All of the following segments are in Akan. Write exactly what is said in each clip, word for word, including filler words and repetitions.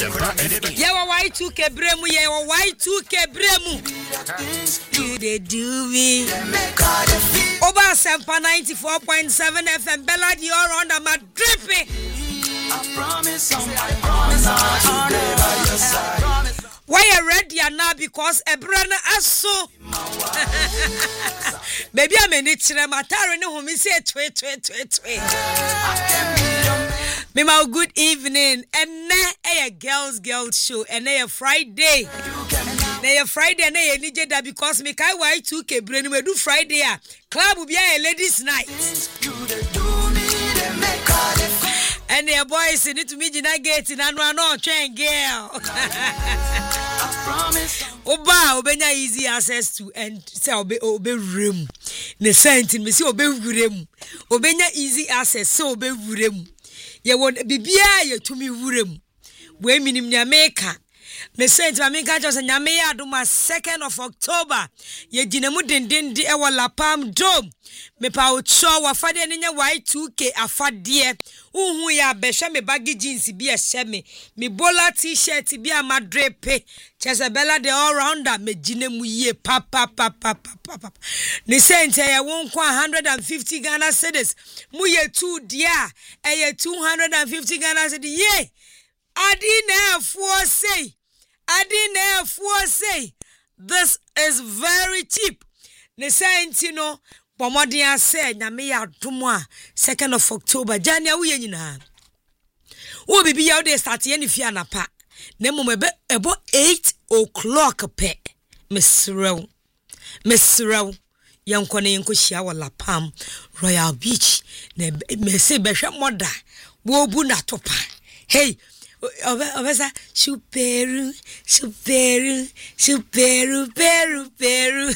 Yewa Y two K bremu, yewa Y two K bremu. You they do me. Over Sempa ninety-four point seven F M, Bella di all round my dripping. I promise, I promise I'll be by your side. Why you ready now? Because a brother as so. Baby, I'm in it. Matari no home say twe twe twe twe. Me my good evening. And na a girls girls show. And na a Friday. Na a Friday na a nije da because me kai Y two K brain we do Friday ah. Club will be a ladies night. And the boys need to meet in a gate in an no train girl. Oba obenya easy access to and say obe obe room. Ne sent me say obe wurem. Obenya easy access so obe wurem. Ye won bibia ye tumi wurem. We minim nya meka. Me sent ma meka just nyame ya adoma second of October. Ye ginemu dendende e wala Palm Dome. Me pa ocho wa fade ne nya Y two K afade. Uhu ya behwe me baggy jeans bi e hye me. Me bola t-shirt bi amadrepe. Chesebella the all rounder me ginemu ye pa pa pa pa pa pa. Ne sent ye won kwa one hundred fifty Ghana cedis. Mu ye two dia. E ye two hundred fifty Ghana cedis. Ye. Adi na fuo say. Adi na fuo say. This is very cheap. Ne sent you know Pomodia said, Namia Dumwa, second of October, Jania Uyina. Oh, baby, out there start any fiana pa. Nemo mebe about eight o'clock pe. Miss Row, Miss Row, young Kone and Kushiawa La Palm, Royal Beach, ne Messi Besha Moda, Wobuna Topa. Hey, Ovesa, Superu, Superu, Superu, Peru, Peru.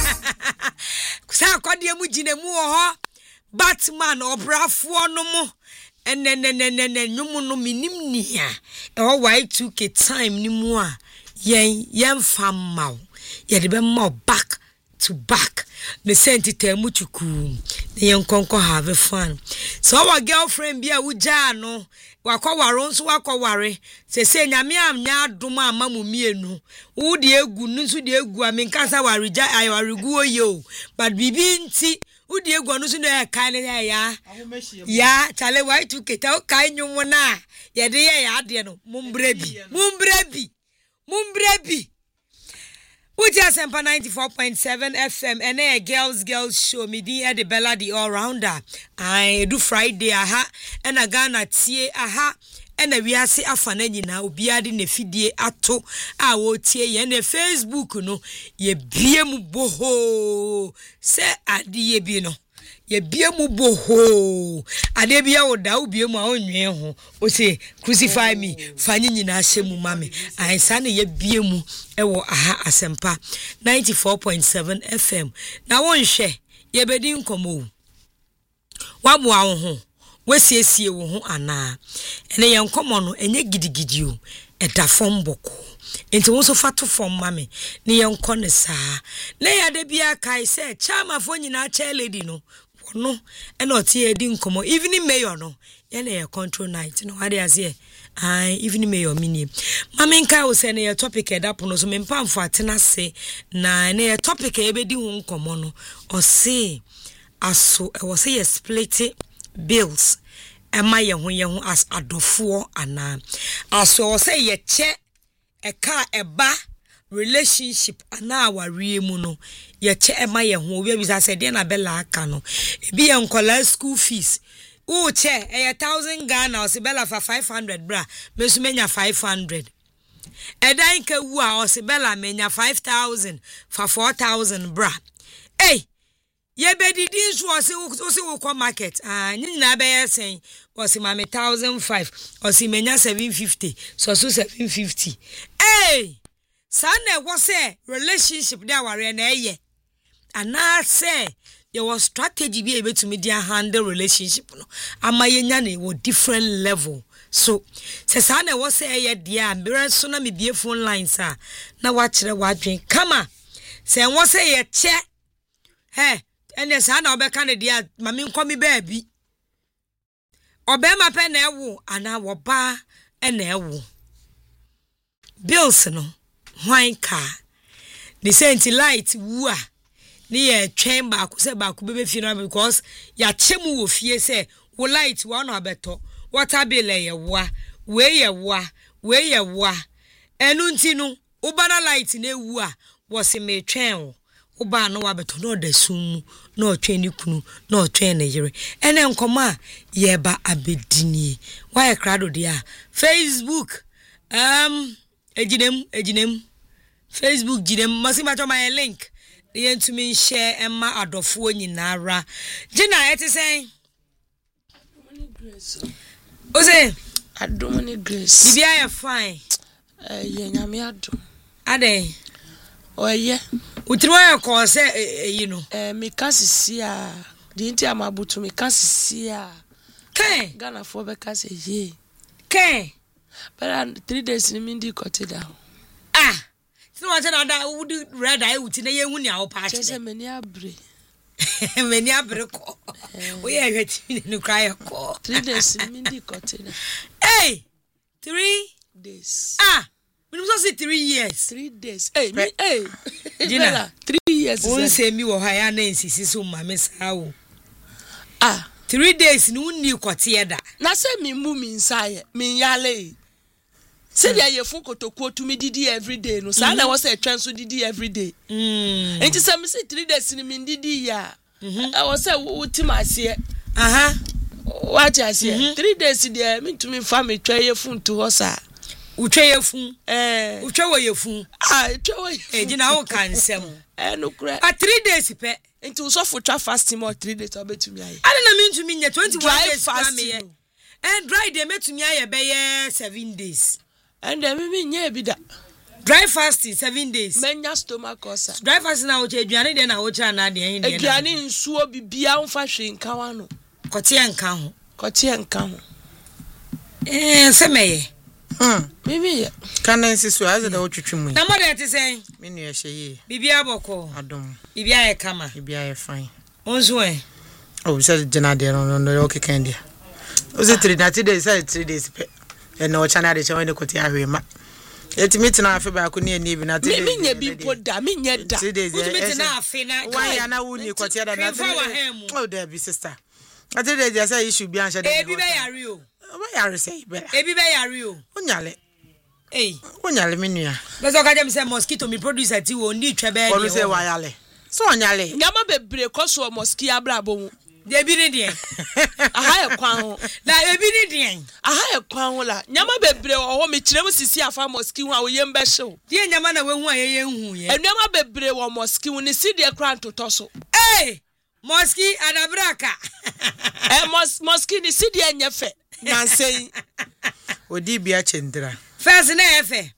Sa kwade mu ginemu ho Batman obrafo no mo enenenenene nwum no minim nia e ho Y two K time ni mu a yen yen famma ye de be ma back to back the sentite mu chuku ne yen konko have fun so our girlfriend bia wuja no wakọwaro nso wakọware se se nyame amnya adom ama mu mienu wo de egu nso de egu amenkasa warija ayoregu oyo but bibi nti wo de egu nso no kan ya ya ya chale Y two K ta kan nwum na ye de ye ya ade no mumbrebi mumbrebi mumbrebi Uti Asempa ninety-four point seven F M and a girls girls show me di the Bella the all rounder. I do Friday aha and a Ghana tie aha and a we are say afana nyina obiade ne fidie ato a wo tie ye na Facebook no ye biem boho se adie bi no ye biem boho ade bia wo da wo biem a onwen ho o say crucify me fanyi nyina hyemu mame ansa na ye biem ewo aha Asempa ninety-four point seven F M na won hwe ye bedi nkomo waboa wo ho wasiesie wo ho ana ene ye nkomo no enye gidigidi o eda fom boko enti wo so fato fom mame ne ye nko ne saa na ya de bia kai se chama fo nyina cha lady no no ene oti edi nkomo evening mayor no ye na ye control night no ade ase ai evening mayor mini mame nka wo se na ye topic eda pono so me mpamfo atena se na na ye topic e bedi ho nkomo no o se aso e wo se ye split bills ema ye ho ye ho as adofo ana aso wo se ye che e ka eba relationship ana aware mu no ye che ema ye ho obi bisa se de na bella aka no ebi ye nkola school fees o che e one thousand Ghana o se bella for five hundred bra me so menya five hundred edan ka wu a o se bella menya five thousand for four thousand bra eh ye bedidi nso o se o se wo market ah nyina be yesen o se ma me one thousand five o se menya seven fifty so so seven fifty eh sana wo se relationship dey aware na eye ana se there was strategy be able to media handle relationship no ama yenya na wo different level so se sana wo se eye dia mbere so na me bie phone lines a na wa kire wa dwen kama se wo se ye che he ene sana obeka ne dia mami nkomi baabi obema pe na ewo ana wo ba ena ewo bills no wine car the senti light wu a ne ye twɛn ba ko se ba ko bebe fi no because ya chemu wo fie se wo light wo no abeto water bill ye wa we ye wa we ye wa enu nti no wo bana light na ewu a wo se me twɛn wo wo ba no abeto no da sum no twɛn ni kunu no twɛn ne yere ene nkoma ye ba abedini why krado dia Facebook um ejinem ejinem Facebook jinem masima to my link yen to me share emma adofo nyinara gina eti sen Ose Adomini Grace bibia ya fine eh ye nyame adom ade oye utiro ya ko se eyi no eh me kasisi a di nti amabutu me kasisi a Ken Ghana for be kase ye Ken but three days ni mindi kote down ah so what na da would red eye uti na ye hu ni a wo pa chese meni abre meni abre ko we ya hweti ni cry ko three days ni mindi kote na hey three days ah we must say three years three days hey me hey Gina three years won say mi wo ha ya na nsisi so ma me sa wo ah three days ni unni kote da na say mi mu mi nsaye mi yale say dia ye fun kotokuo to me didi every day no say na was say twen so didi every day mm enti say me say three days ni mi didi ya I was say utima ase aha what you say three days there me to me family twa ye fun to hosa utwa ye fun eh utwa wo ye fun ah twa wo e gina wo kan sem eh no kra a three days pe enti so for twa fasting more three days obetumi aye ana na me ntumi nya twenty-one days fasting me and dry day metumi aye be ye seven days and then me nya bi da dry fasting seven days menya stomach ulcer dry fasting na wo che aduane de na wo cha na de hin de aduane nsuo bibia mfa hwe nka wa no kote nka ho kote nka ho eh se meye Hmm. Mimi Kana nsisu aze da wotwetwe mu. na mo de te sen Me nu ye hye bibia boko adom. bibia ye kama Bibia ye fine. onzo eh Oh, say jena de no no okay kan dia. O say three that day say three days pe. E na o chana de che when kote ahwe ma. Eti meet na afi ba ko ne ni bi na three days. me nya bi poda me nya da three days. utumete na afi na Why ya na wuni kote da na Hemfa wa hemu. Oh, there be sister. I three days say issue bi anhye de. ebi be yare o Why ya say be? ebi be yare o Onyale. eh Onyale me nua. bezo ka dem say mosquito mi producer ti wo ndi twa be Onu say wayale. So onyale. nyama bebre koso mosquito abrabo mu de bi ni de aha e kwan ho na ebi ni de aha e kwan ho la nyama bebre wo ho me kirem sisi afa mosquito a wo yem be hyew de nyama na wehu a ye ye hu ye enuama bebre wo mosquito ni si de kran totoso eh mosqui adabraka eh mos mosquito ni si de enyefe nansei Odi bia chendra. first na efe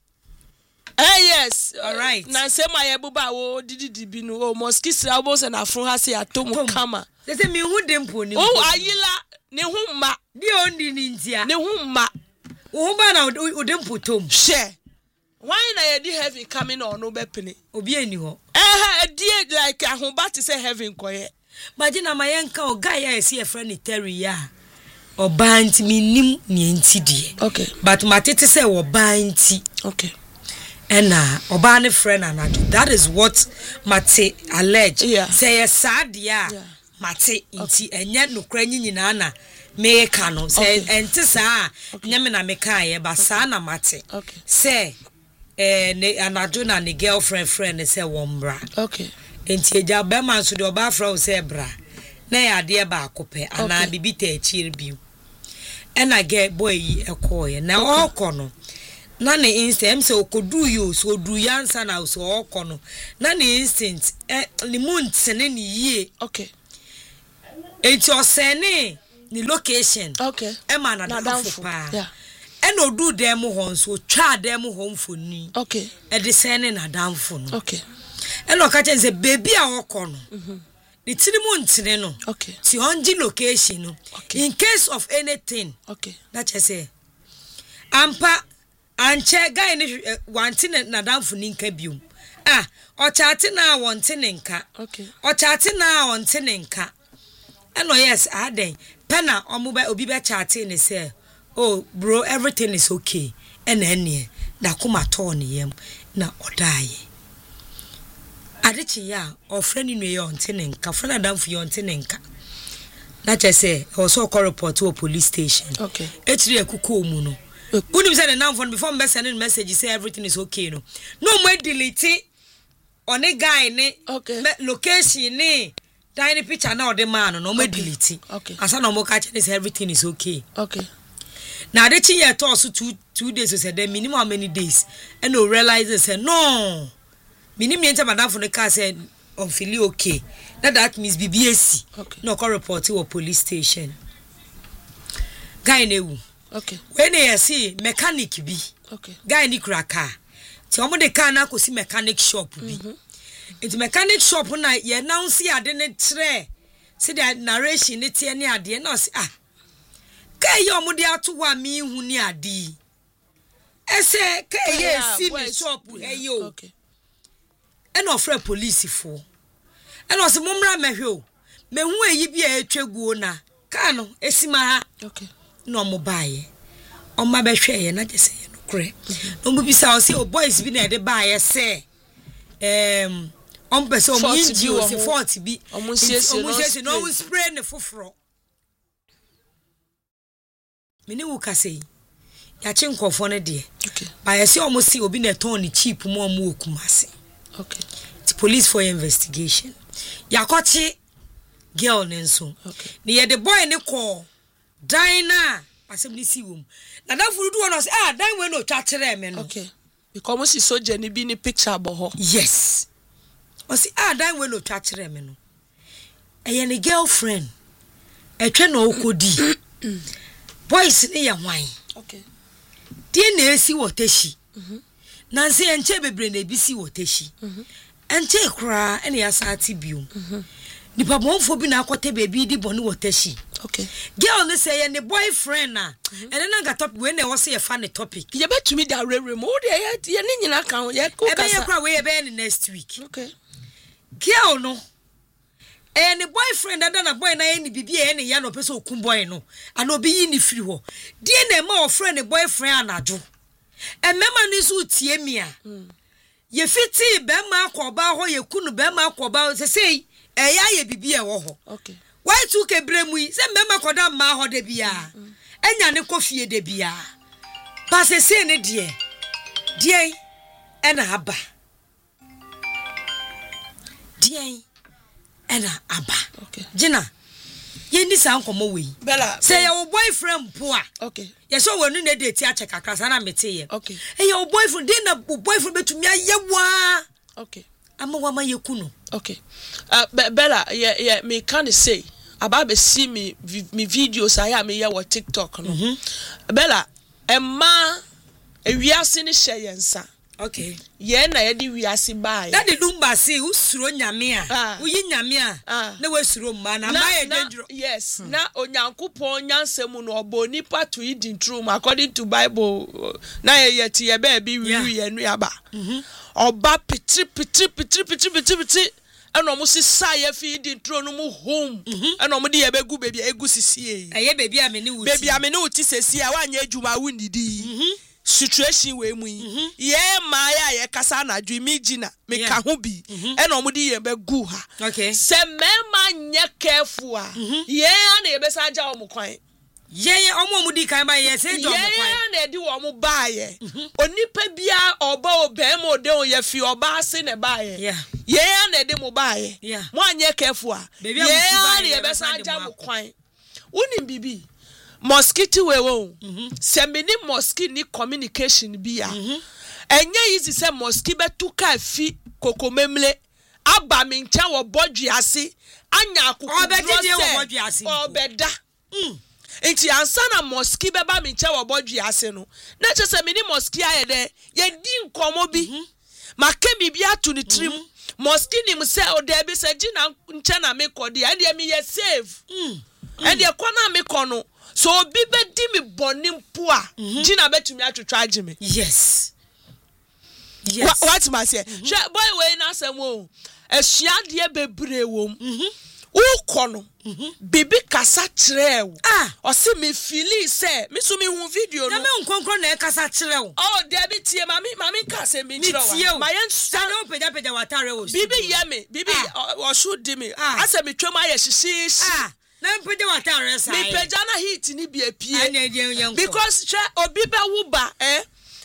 eh yes all right nansei ma ye buba wo didi bi no o mosquito sra wo se na afro ha se atom kama they say mi hu de mpo ni o ayila ne hu ma di ondi ni ntia ne hu ma wo ba na o de mpo tom hye why na ye di heaven coming on no be pene obi ani ho eh eh die like ahomba ti say heaven koye imagine ma yenka o guy ya esi e friend Terry ya oba nti mi nim ni nti die okay but matete say oba nti okay and uh oba ne friend anado that is what mate allege yeah. say sad ya yeah. mate nti enye nokra nyina na me ka no say enti saa nyame na me ka ye ba saa na mate okay say eh ne anado na ne girlfriend friend say wombra okay enti eja be man so de oba fra o say bra na ya de ba akope ana bibi ta achire biu ena ge boy yi ekoye na okono na ne instant say okodu yo so du yansa na so okono na ne instant eh ni muntene ni yie okay enti osene ni location okay e ma na danfo pa yeah ena odu dem ho nso twa dem ho mfoni okay e de sene na danfo no okay ena okache nse baby a okono mhm the tinimu ntine no okay ti onji location no okay. In case of anything okay that you say ampa anche guy ni wantine na danfo ni nka biom ah o chate na wantine nka okay o chate na wantine nka eno yes aden pena omo ba obi be chate ni say oh bro everything is okay ena ene da kuma to ne yam na odaye adechi ya ofrani no ye onte ne nka frana damfu ye onte ne nka na che say also call report to police station okay etiri ekuko mu no unim say na phone before me send message say everything is okay no no mo delete on a guy ne okay location ne tiny picture na the man no mo delete okay asa no mo catch say everything is okay okay na adechi ye to so two two days so say the minimum how many days and no realize say no minimum enter madam for the car say on feel okay that that means B B S okay no call report to police station guy newu okay when you see mechanic bi okay guy ni kura car ti omo de car na ko si mechanic shop bi it mechanic shop na ye announce ade ne tre see the narration ne tie ne ade na say ah kai ye omo de ato wa mi hu ni ade ese kai ye si me shop he yo okay and offer police for and was mumra mehwe o mehu eyi bia etwaguo na ka no esima ha okay no mo baaye o ma behwe ye na jese ye no kure no mo bisa o se o boys bi na de baaye se em on pese o yinji o se forty bi o mo siesie no no spray ne foforo mini wo kase ya chi nkofo ne de okay baaye se o mo se obi na ton ni cheap mo o mo okumase okay the police for investigation yakochi girl nenso okay ni ye the boy ne call dina asem ni si wom na da furudu won say ah dan we no twa kire me no okay because mo si soldier ni bi ni picture boho yes o say ah dan we no twa kire me no eye ne girlfriend etwe na okodi boys ni ya hwan okay die na esi woteshi mhm na nse enche bebre na ebisi woteshi mhm enche kra ene ya saati biom mhm nipa bonfo bi na akote bebi di boni woteshi okay girl ne say ne boyfriend na ene na ga topic we na wo say e fa ne topic ye betumi da rere mo de ye ye ni nyina kan ye ko kasa e be ye kra we ye be next week okay girl no eh ne boyfriend ada na boy na ye ni bibi e ne ya no pese okun boy no ana obi yi ni free ho die na ma o friend ne boyfriend anajo e mema ni so tie mi a ye fiti be ma akoba ho ye kunu be ma akoba se sei e ya ye bibi e wo ho okay why tu ke bremu yi se me ma koda ma ho de bia enya ne kofie de bia pa se se ne die die e na aba die e na aba okay jina ye ni sa nkomo we bella say your boyfriend poa okay yes so we no na date a check akasa na mete ye okay eh your boyfriend dey na boyfriend betumi ayewa okay ama wa ma yekunu okay uh bella yeah yeah me can say about be see me me videos I am here on TikTok no mm-hmm. Bella emma ewiase ni hye yensa okay ye na ye di wiase bae that the number say usuro nyame a uyi nyame a na wasuro mma na ma ye dangerous yes hmm. Na onyankopon nyansemu no obo nipa to eat in true according to Bible na ye yeti ye ba bi wi ye nu aba mhm oba pitri pitri pitri pitri pitri pitri eno mo sisa ye feed in true no mo home eno mo de ye begu baby egu sisie eye baby a me ni wuti baby a me ni wuti sesie a wanya adwuma wundidi mhm situation we mu yi ye ma ya ye kasa na dwu mi gina me ka ho bi e na omo di ye be gu ha okay se mema nye careful a ye na ye be sa ja omo kwan ye ye omo omo di kan ba ye se jo omo kwan ye na di omo ba ye onipa bia oba obem ode o ye fi oba ase ne ba ye ye na di mo ba ye mo anye careful a ye na ye be sa ja mo kwan woni bibi mosquito we won se me ni mosquito ni communication bia enye easy se mosquito betu ka fi kokomemle aba me ncha wo bodwe ase anya akoko obedide wo bodwe ase obeda enti ansa na mosquito be ba me ncha wo bodwe ase no na che se me ni mosquito aye de ye di nkomo bi make bibia to ni trim mosquito ni mse o de bi se gina ncha na me kodi e de me ye save e de kwana me kono so obi be di mi bonim po a gina betumi atwetwa agime yes yes what ma say boy we na asem o esua de bebre wom ukono bibi kasa kyerɛw ah ɔse me fili sɛ me so me hu video no na me nkonkron na kasa kyerɛw oh David tie mami mami kasa me kyerɛw ma yen sta no peda peda watare o bibi ye me bibi o should di me asa me twam aye hyehyehye ah na peda watare sai me peda na heat ni bi apie because che obi be wo ba eh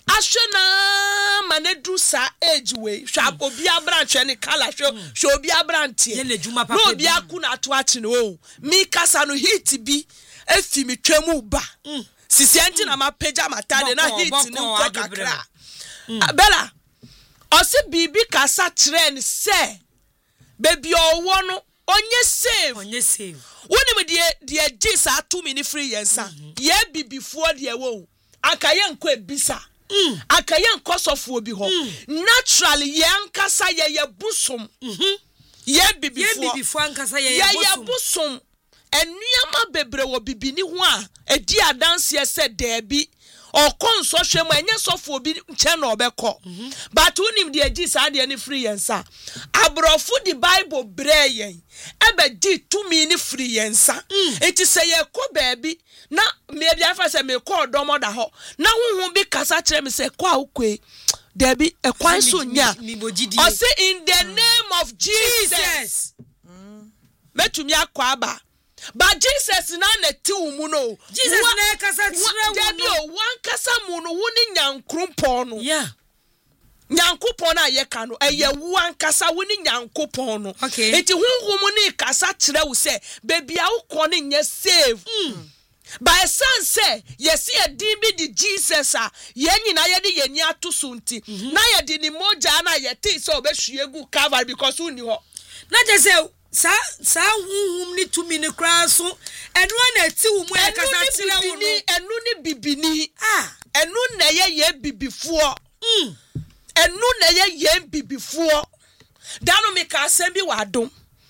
ashena manedu sa age way hwa obi abranche ne kala hwe hwe obi abrantie no obi akuna ato achi no o mi kasa no heat bi efi mi twam ba sisi enti na ma pagya matade na heat ni ko kakra bela osi bibi kasa trend se baby owo no onye save onye save woni me de de gisa atu mi ni free yensa ye bibifuo de wo akaye nko ebisa Mm. akaye nkosofo obi ho mm. naturally ye ankasa ye ye busom mhm ye bibifo ye bibifo ankasa ye ye ye busom enuama bebre wo bibini ho a edi adanse ese debi okonso hwem enye sofo obi nche na obekọ but unim de agi sa de ni free yensa abrofo di bible bre yen ebe di tumi ni free yensa enti se ye ko baabi na me bia fa se me ko domo da ho na huhu bi kasa kire me se kwa ukwe debi ekwan so nya o say in the name of Jesus mm. metumi akwa aba but Jesus na na ti umu no Jesus na kasa kire wo debi o wan kasa mu no woni nyankrumpon no yeah nyankopon na ye ka no eye wan kasa woni nyankopon no okay enti huhu ni kasa kire wo se baby a wo ne nya save mm. by sense say yes e din bi di Jesus a ye nyina ye de ye ni atoso nti na ye de ni moja na ye ti so obehwegu Calvary because uni ho na je say sa sa huhum ni tumi ni kra so enu na ti wo mu e kasa kire wo no enu ni bibini ah enu na ye ye bibifuo mm enu na ye ye bibifuo dano me ka asem bi wadom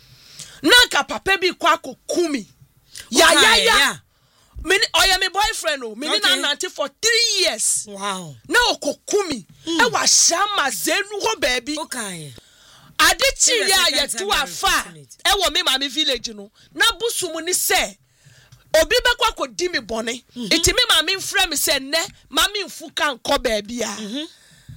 na ka papa bi kwa kokumi ya ya ya me oya me boyfriend o me okay. na nanti for three years wow na okokumi mm. e wa shama zenu ho baby okay adichi ya ye tu afa e wo me mama village no na busumu ni se obi be kwa ko di me bone enti me mama mfra me se ne mama mfuka nko baby a mhm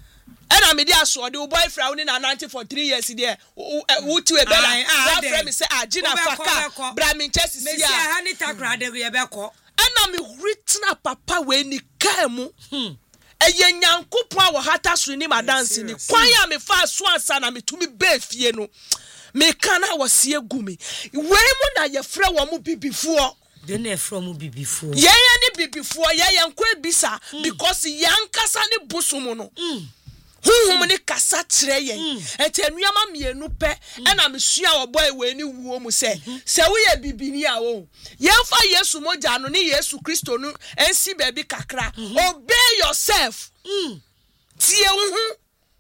ena me dia so de boyfriend ni na nanti for three years there wo tu e bela wa friend me se agina faka bra me chesi sia me sia ha ni takra de ye be ko ena me written papa we ni kamu hmm eye nyankopon a wo hata so ni madanse ni kwan ya me fa so ansa na me tumi be fie no me kana wo se egumi we mu na ye frɛ wo mu bibifuo de na frɛ mu bibifuo ye ye ni bibifuo ye ye nko ebisa because yankasa ni busumu no mm. huhum ni kasa kyerɛ yen enti anuama mienu pɛ ɛna mesua oboy we ni wuo mu sɛ sɛ wo ye bibini a wo yemfa Yesu moja no ni Yesu Kristo no ensi baabi kakra obey yourself mm tie hu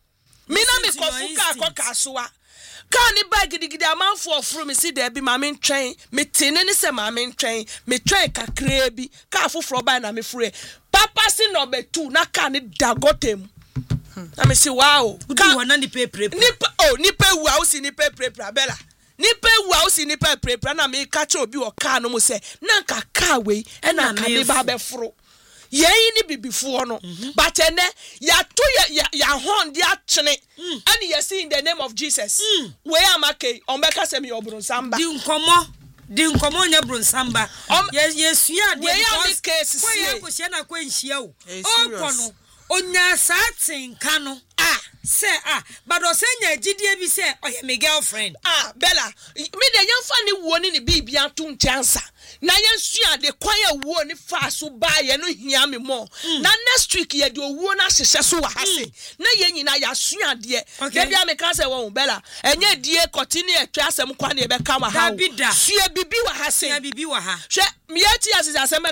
me na me kofuka akoka soa ka ni bag gidigidi amanfo ofuru me si da bi ma me ntwen me tene ne se ma me ntwen me twen kakra bi ka afoforo ba na me fure papa si number two na ka ni dagotem na me si wow ka wana ni pe pre ni oh ni pe wu a o si ni pe pre pre bela ni pe wu a o si ni pe pre pre na me ka che obi o ka no mo se na nka ka we e na ka me ba be foro ye ni bibifuo no but ene ya to ya ya hon dia twene and you see in the name of Jesus we amake on be ka se me obrun samba di nkomo di nkomo nya brun samba yesu ya de because kwa ya ko hia na kwa nhia o o no onya satin kanu ah say ah but o say nya gidie bi say oye me girlfriend ah Bella me de yemfa ni wuo ni bibia to ntiansa na yensua de kwan ya wuo ni fa so ba ye no hia me mo na next week ye de owuo na hyehyɛ so wa hase na ye nyina ya sua de de bia me ka say won Bella enye die kotini etwa asem kwa na ye be ka ma ha sua bibi wa hase bibi wa ha hwe me yati asese asem